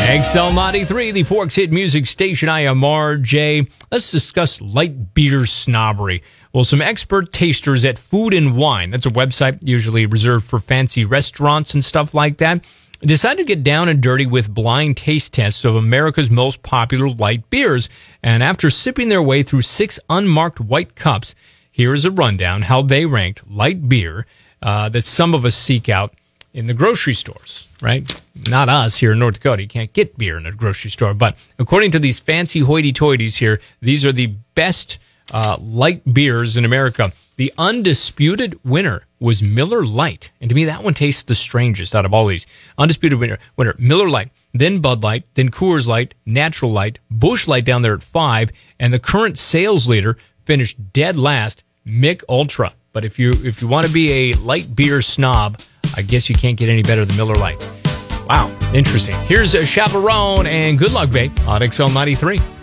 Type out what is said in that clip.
XL93, the Forks Hit Music Station. I am RJ. Let's discuss light beer snobbery. Well, some expert tasters at Food and Wine, that's a website usually reserved for fancy restaurants and stuff like that, decided to get down and dirty with blind taste tests of America's most popular light beers. And after sipping their way through 6 unmarked white cups, here is a rundown how they ranked light beer that some of us seek out in the grocery stores, right? Not us here in North Dakota. You can't get beer in a grocery store. But according to these fancy hoity-toities here, these are the best light beers in America. The undisputed winner was Miller Lite. And to me, that one tastes the strangest out of all these. Undisputed winner, Miller Lite, then Bud Light, then Coors Light, Natural Light, Busch Light down there at 5, and the current sales leader finished dead last, Mick Ultra. But if you want to be a light beer snob, I guess you can't get any better than Miller Lite. Wow, interesting. Here's a Chaperone and Good Luck Babe on XL93.